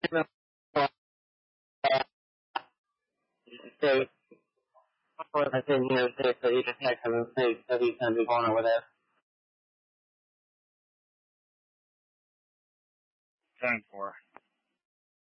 States. I said United States, so you just had some states that he's going to be going over there. 10-4.